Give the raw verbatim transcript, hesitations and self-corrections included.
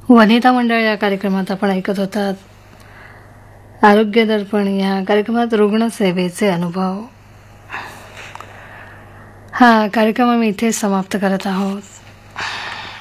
वनिता मंडळ या कार्यक्रमात आपण ऐकत होतात आरोग्य दर्पण या कार्यक्रमात रुग्णसेवेचे अनुभव. हा कार्यक्रम आम्ही इथे समाप्त करत आहोत.